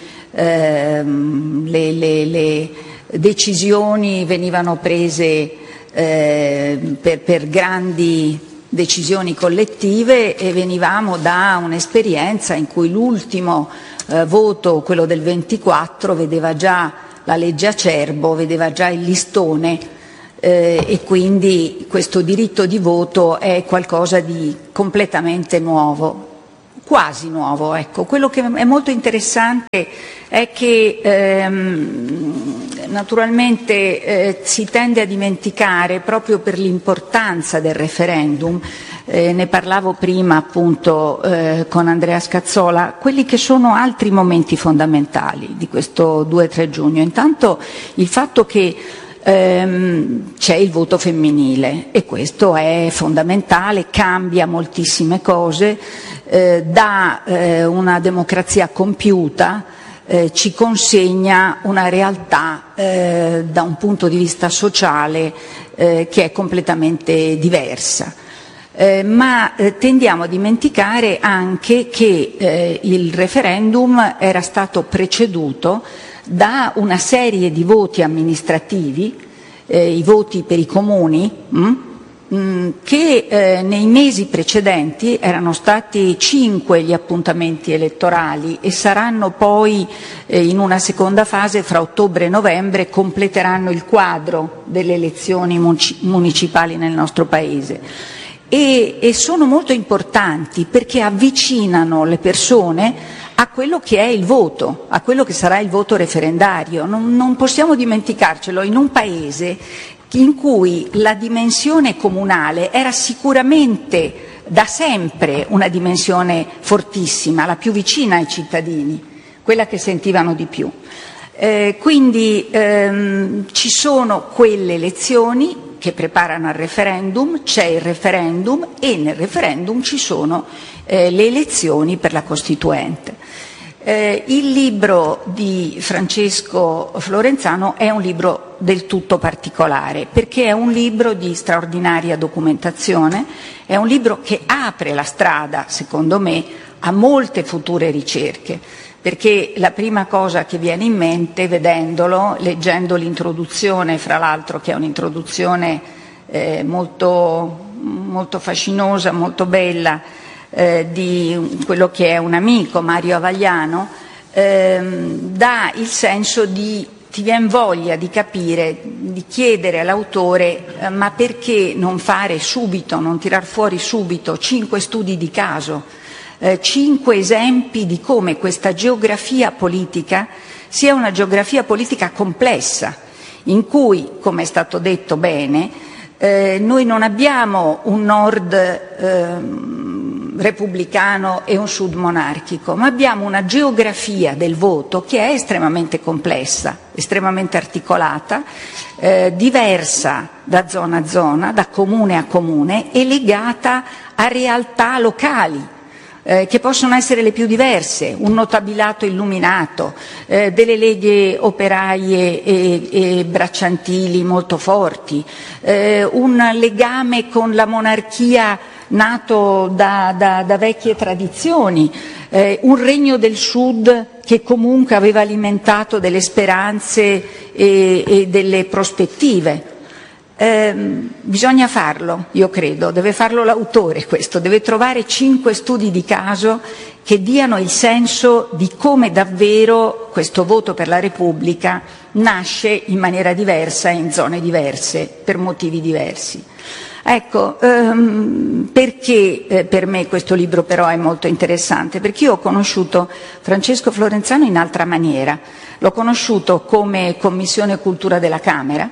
le decisioni venivano prese per grandi decisioni collettive e venivamo da un'esperienza in cui l'ultimo voto, quello del 24, vedeva già la legge Acerbo, vedeva già il listone e quindi questo diritto di voto è qualcosa di completamente nuovo. Quasi nuovo, ecco. Quello che è molto interessante è che naturalmente si tende a dimenticare, proprio per l'importanza del referendum, ne parlavo prima appunto con Andrea Scazzola, quelli che sono altri momenti fondamentali di questo 2-3 giugno. Intanto il fatto che c'è il voto femminile e questo è fondamentale, cambia moltissime cose, dà una democrazia compiuta, ci consegna una realtà da un punto di vista sociale che è completamente diversa. Ma tendiamo a dimenticare anche che il referendum era stato preceduto da una serie di voti amministrativi, i voti per i comuni, che nei mesi precedenti erano stati 5 gli appuntamenti elettorali e saranno poi in una seconda fase fra ottobre e novembre completeranno il quadro delle elezioni municipali nel nostro Paese. E sono molto importanti perché avvicinano le persone a quello che è il voto, a quello che sarà il voto referendario. Non possiamo dimenticarcelo in un paese in cui la dimensione comunale era sicuramente da sempre una dimensione fortissima, la più vicina ai cittadini, quella che sentivano di più. Quindi ci sono quelle elezioni che preparano al referendum, c'è il referendum e nel referendum ci sono le elezioni per la Costituente. Il libro di Francesco Florenzano è un libro del tutto particolare perché è un libro di straordinaria documentazione, è un libro che apre la strada, secondo me, a molte future ricerche, perché la prima cosa che viene in mente vedendolo, leggendo l'introduzione, fra l'altro che è un'introduzione molto, molto fascinosa, molto bella, di quello che è un amico, Mario Avagliano, dà il senso di, ti viene voglia di capire, di chiedere all'autore ma perché non fare subito, non tirar fuori subito 5 studi di caso, 5 esempi di come questa geografia politica sia una geografia politica complessa, in cui, come è stato detto bene, noi non abbiamo un nord repubblicano e un sud monarchico, ma abbiamo una geografia del voto che è estremamente complessa, estremamente articolata, diversa da zona a zona, da comune a comune e legata a realtà locali che possono essere le più diverse, un notabilato illuminato, delle leghe operaie e bracciantili molto forti, un legame con la monarchia nato da vecchie tradizioni, un regno del sud che comunque aveva alimentato delle speranze e delle prospettive. Bisogna farlo, io credo, deve farlo l'autore questo, deve trovare 5 studi di caso che diano il senso di come davvero questo voto per la Repubblica nasce in maniera diversa, in zone diverse, per motivi diversi. Ecco, perché per me questo libro però è molto interessante? Perché io ho conosciuto Francesco Florenzano in altra maniera, l'ho conosciuto come Commissione Cultura della Camera,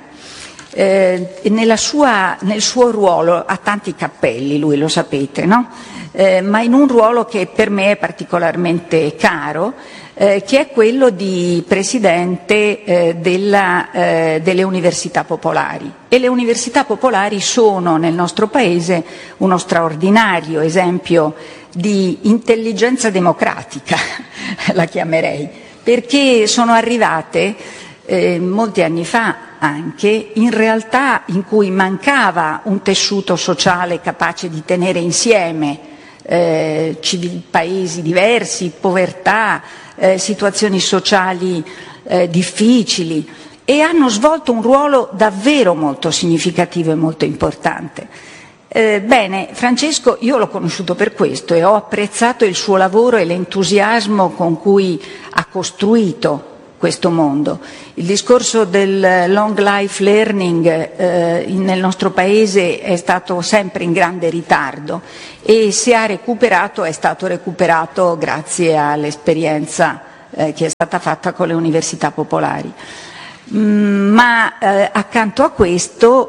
nel suo ruolo ha tanti cappelli, lui lo sapete, no? Ma in un ruolo che per me è particolarmente caro, che è quello di presidente delle università popolari. E le università popolari sono nel nostro Paese uno straordinario esempio di intelligenza democratica, la chiamerei, perché sono arrivate molti anni fa anche in realtà in cui mancava un tessuto sociale capace di tenere insieme paesi diversi, povertà, situazioni sociali difficili, e hanno svolto un ruolo davvero molto significativo e molto importante. Bene, Francesco io l'ho conosciuto per questo e ho apprezzato il suo lavoro e l'entusiasmo con cui ha costruito questo mondo. Il discorso del long life learning nel nostro Paese è stato sempre in grande ritardo, e se ha recuperato è stato recuperato grazie all'esperienza che è stata fatta con le università popolari. Ma accanto a questo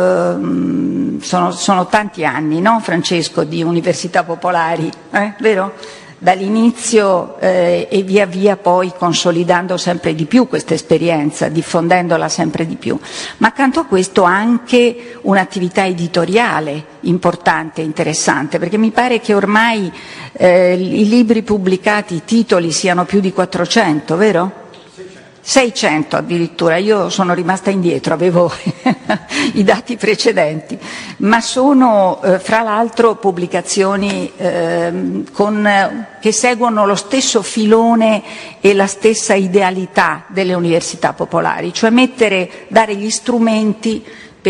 sono tanti anni, no, Francesco, di università popolari, vero? Dall'inizio e via via poi consolidando sempre di più questa esperienza, diffondendola sempre di più. Ma accanto a questo anche un'attività editoriale importante e interessante, perché mi pare che ormai i libri pubblicati, i titoli siano più di 400, vero? 600 addirittura, io sono rimasta indietro, avevo i dati precedenti, ma sono fra l'altro pubblicazioni che seguono lo stesso filone e la stessa idealità delle università popolari, cioè dare gli strumenti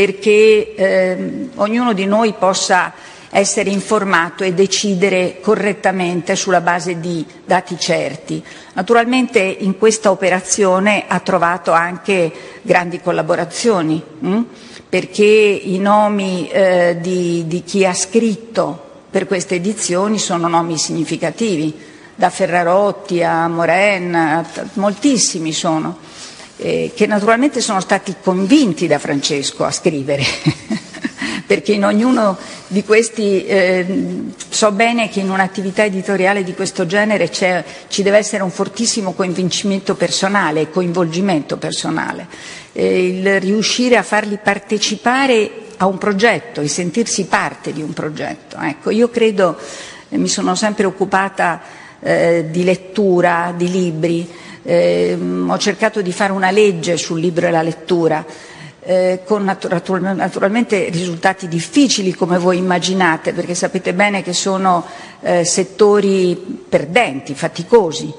perché ognuno di noi possa essere informato e decidere correttamente sulla base di dati certi. Naturalmente in questa operazione ha trovato anche grandi collaborazioni, perché i nomi di chi ha scritto per queste edizioni sono nomi significativi, da Ferrarotti a Moren, moltissimi sono, che naturalmente sono stati convinti da Francesco a scrivere. Perché in ognuno di questi so bene che in un'attività editoriale di questo genere ci deve essere un fortissimo convincimento personale e coinvolgimento personale, il riuscire a farli partecipare a un progetto e sentirsi parte di un progetto. Ecco, io credo, mi sono sempre occupata di lettura, di libri, ho cercato di fare una legge sul libro e la lettura, con naturalmente risultati difficili come voi immaginate, perché sapete bene che sono settori perdenti, faticosi,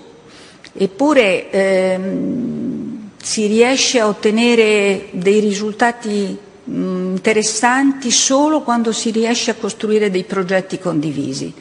eppure si riesce a ottenere dei risultati interessanti solo quando si riesce a costruire dei progetti condivisi.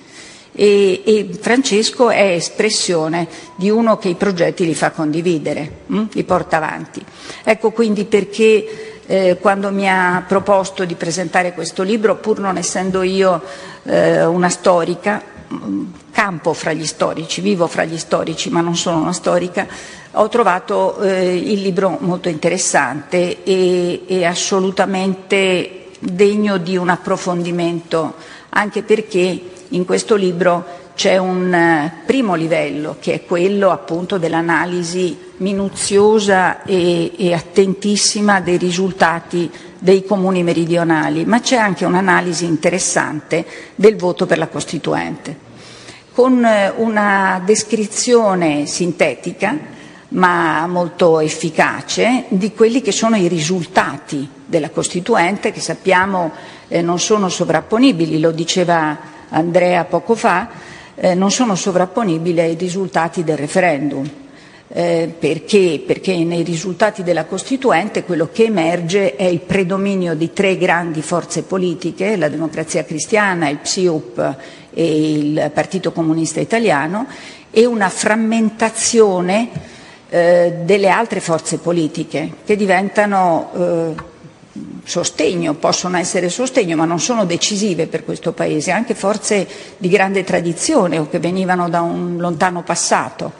E Francesco è espressione di uno che i progetti li fa condividere, li porta avanti. Ecco quindi perché quando mi ha proposto di presentare questo libro, pur non essendo io una storica, campo fra gli storici, vivo fra gli storici ma non sono una storica, ho trovato il libro molto interessante e assolutamente degno di un approfondimento, anche perché in questo libro c'è un primo livello, che è quello appunto dell'analisi minuziosa e attentissima dei risultati dei comuni meridionali, ma c'è anche un'analisi interessante del voto per la Costituente, con una descrizione sintetica ma molto efficace di quelli che sono i risultati della Costituente, che sappiamo non sono sovrapponibili, lo diceva Andrea poco fa, non sono sovrapponibili ai risultati del referendum. Perché? Perché nei risultati della Costituente quello che emerge è il predominio di tre grandi forze politiche, la Democrazia Cristiana, il PSIUP e il Partito Comunista Italiano, e una frammentazione delle altre forze politiche che diventano sostegno, possono essere sostegno, ma non sono decisive per questo Paese, anche forze di grande tradizione o che venivano da un lontano passato.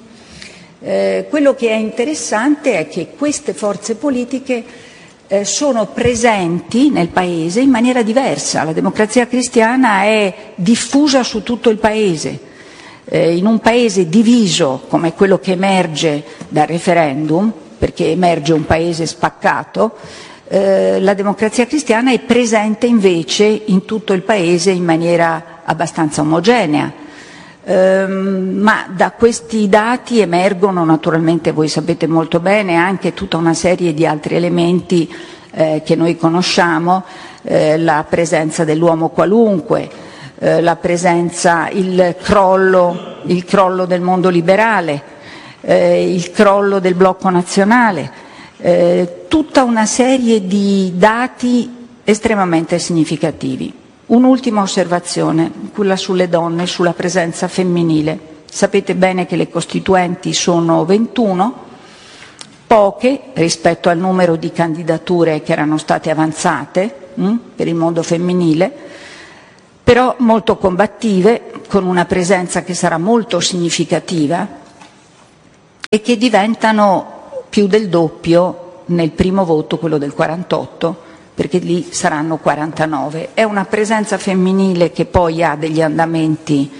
Quello che è interessante è che queste forze politiche sono presenti nel Paese in maniera diversa. La Democrazia Cristiana è diffusa su tutto il Paese, In un paese diviso come quello che emerge dal referendum, perché emerge un paese spaccato, la Democrazia Cristiana è presente invece in tutto il paese in maniera abbastanza omogenea. Ma da questi dati emergono naturalmente, voi sapete molto bene, anche tutta una serie di altri elementi che noi conosciamo, la presenza dell'uomo qualunque, la presenza, il crollo del mondo liberale, il crollo del blocco nazionale, tutta una serie di dati estremamente significativi. Un'ultima osservazione, quella sulle donne, sulla presenza femminile. Sapete bene che le costituenti sono 21, poche rispetto al numero di candidature che erano state avanzate per il mondo femminile, però molto combattive, con una presenza che sarà molto significativa e che diventano più del doppio nel primo voto, quello del 48, perché lì saranno 49. È una presenza femminile che poi ha degli andamenti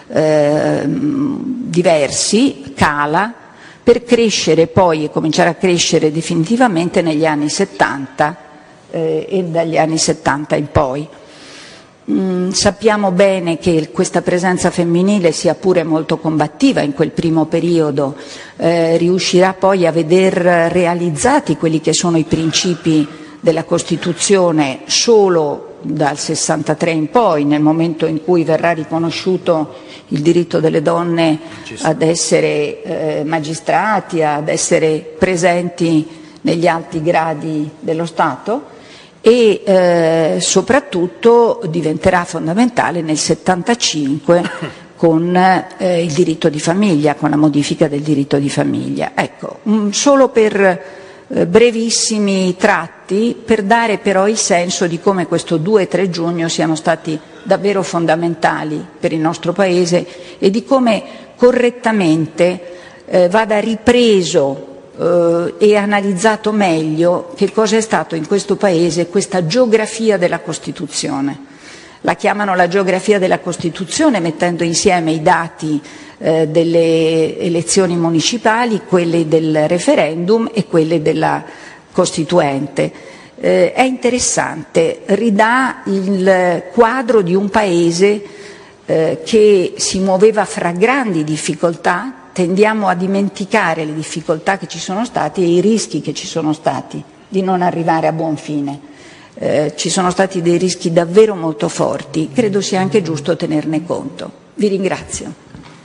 diversi, cala, per crescere poi e cominciare a crescere definitivamente negli anni 70 e dagli anni 70 in poi. Sappiamo bene che questa presenza femminile, sia pure molto combattiva in quel primo periodo, riuscirà poi a veder realizzati quelli che sono i principi della Costituzione solo dal 63 in poi, nel momento in cui verrà riconosciuto il diritto delle donne ad essere magistrati, ad essere presenti negli alti gradi dello Stato, e soprattutto diventerà fondamentale nel 75 con il diritto di famiglia, con la modifica del diritto di famiglia. Ecco, solo per brevissimi tratti, per dare però il senso di come questo 2 e 3 giugno siano stati davvero fondamentali per il nostro Paese e di come correttamente vada ripreso e analizzato meglio che cosa è stato in questo Paese questa geografia della Costituzione. La chiamano la geografia della Costituzione mettendo insieme i dati delle elezioni municipali, quelle del referendum e quelle della Costituente. È interessante, ridà il quadro di un Paese che si muoveva fra grandi difficoltà. Tendiamo a dimenticare le difficoltà che ci sono state e i rischi che ci sono stati di non arrivare a buon fine. Ci sono stati dei rischi davvero molto forti, credo sia anche giusto tenerne conto. Vi ringrazio.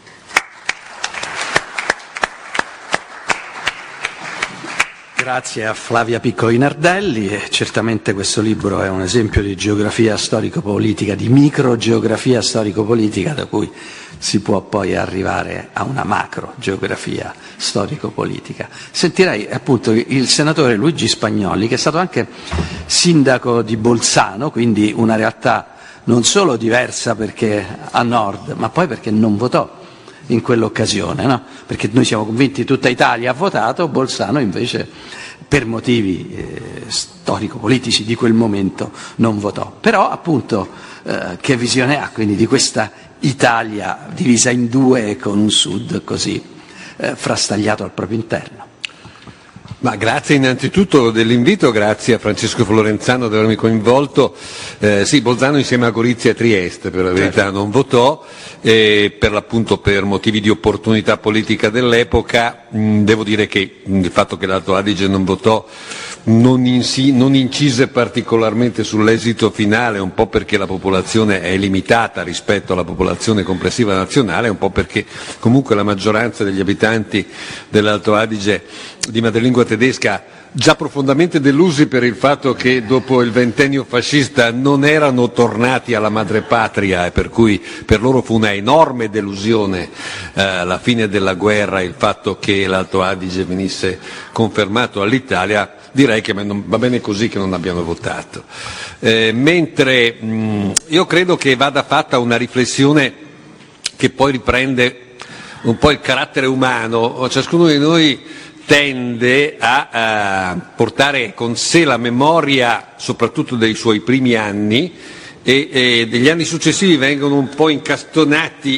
Grazie a Flavia Piccoli Nardelli, e certamente questo libro è un esempio di geografia storico-politica, di microgeografia storico-politica, da cui si può poi arrivare a una macro geografia storico-politica. Sentirei appunto il senatore Luigi Spagnolli, che è stato anche sindaco di Bolzano, quindi una realtà non solo diversa perché a nord, ma poi perché non votò in quell'occasione, no? Perché noi siamo convinti tutta Italia ha votato, Bolzano invece per motivi storico-politici di quel momento non votò. Però appunto che visione ha quindi di questa Italia divisa in due e con un sud così frastagliato al proprio interno? Ma grazie innanzitutto dell'invito, grazie a Francesco Florenzano di avermi coinvolto. Sì, Bolzano insieme a Gorizia e Trieste per la verità non votò, per l'appunto per motivi di opportunità politica dell'epoca. Devo dire che il fatto che l'Alto Adige non votò non incise particolarmente sull'esito finale, un po' perché la popolazione è limitata rispetto alla popolazione complessiva nazionale, un po' perché comunque la maggioranza degli abitanti dell'Alto Adige di madrelingua tedesca, già profondamente delusi per il fatto che dopo il ventennio fascista non erano tornati alla madrepatria, e per cui per loro fu una enorme delusione alla fine della guerra il fatto che l'Alto Adige venisse confermato all'Italia. Direi che va bene così che non abbiano votato. Mentre io credo che vada fatta una riflessione che poi riprende un po' il carattere umano. Ciascuno di noi tende a portare con sé la memoria soprattutto dei suoi primi anni, e degli anni successivi vengono un po' incastonati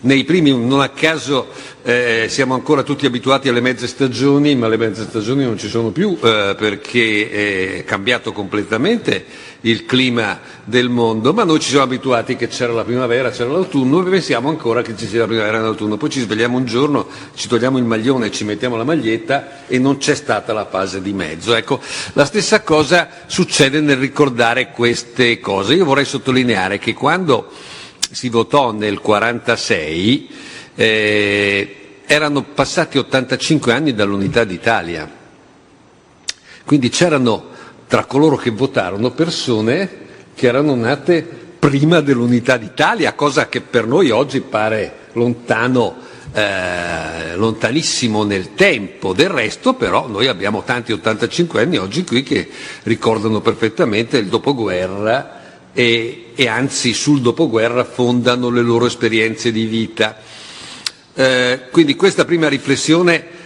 nei primi, non a caso siamo ancora tutti abituati alle mezze stagioni, ma le mezze stagioni non ci sono più perché è cambiato completamente il clima del mondo, ma noi ci siamo abituati che c'era la primavera, c'era l'autunno e pensiamo ancora che ci sia la primavera e l'autunno, poi ci svegliamo un giorno, ci togliamo il maglione, ci mettiamo la maglietta e non c'è stata la fase di mezzo. Ecco, la stessa cosa succede nel ricordare queste cose. Io vorrei sottolineare che quando si votò nel 1946 erano passati 85 anni dall'unità d'Italia, quindi c'erano tra coloro che votarono persone che erano nate prima dell'unità d'Italia, cosa che per noi oggi pare lontanissimo nel tempo. Del resto però noi abbiamo tanti 85 anni oggi qui che ricordano perfettamente il dopoguerra e anzi sul dopoguerra fondano le loro esperienze di vita. Quindi questa prima riflessione